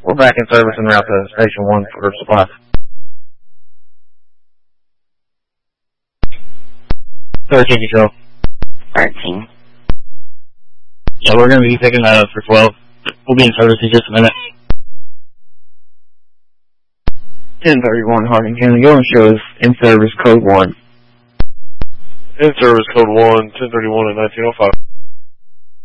We're back in service en route to Station 1 for supplies. 13 control. 13. Yeah, we're going to be picking that up for 12. We'll be in service in just a minute. 1031 Harding County. Go and show us in service code 1. In service code 1, 1031 and 1905.